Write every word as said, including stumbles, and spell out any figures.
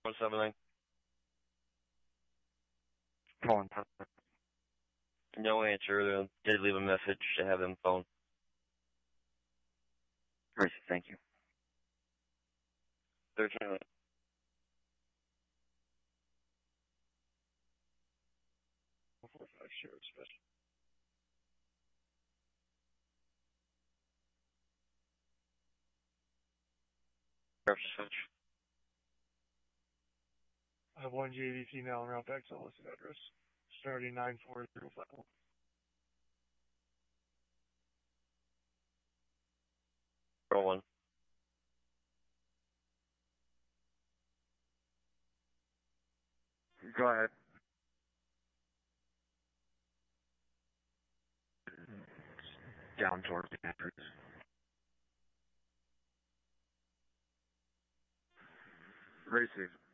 one seven nine. Calling. No answer. Uh, did leave a message to have them phone. Right, thank you. thirteen. four five Sheriff Special. Switch. I have one J V female and route back to listed address. Starting nine four zero five one. Roll one. Go ahead. Down towards the entrance. Receive.